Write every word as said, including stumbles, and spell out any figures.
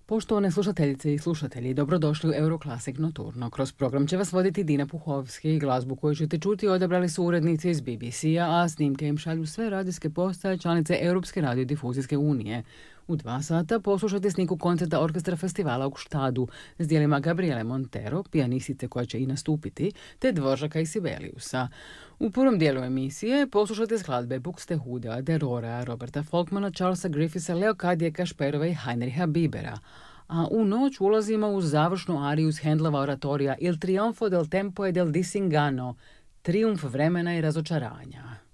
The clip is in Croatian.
Poštovane slušateljice i slušatelji, dobrodošli u Euroclassic Nocturno. Kroz program će vas voditi Dina Puhovski. Glazbu koju ćete čuti odabrali su urednici iz B B C-a, a snimke im šalju sve radijske postaje članice Europske radiodifuzijske unije. U dva sata poslušajte sniku koncerta orkestra festivala u Štadu s dijelima Gabriele Montero, pijanistice koja će i nastupiti, te Dvoržaka i Sibeliusa. U prvom dijelu emisije poslušajte skladbe Buxtehuda, Derora, Roberta Folkmana, Charlesa Griffithsa, Leokadije Kašperova i Heinricha Bibera. A u noć ulazimo u završnu ariju iz Handlova oratorija Il trionfo del tempo e del disingano, trijumf vremena i razočaranja.